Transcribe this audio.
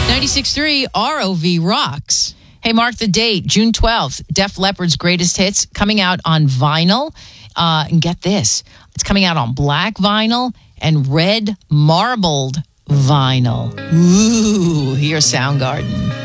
96.3 ROV rocks. Hey, mark the date, June 12th. Def Leppard's Greatest Hits coming out on vinyl. And get this, it's coming out on black vinyl and red marbled vinyl. Ooh, here's Soundgarden.